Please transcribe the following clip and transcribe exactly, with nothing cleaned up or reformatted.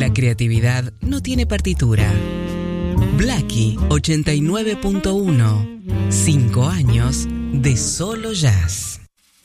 La creatividad no tiene partitura. Blackie ochenta y nueve punto uno. Cinco años de solo jazz.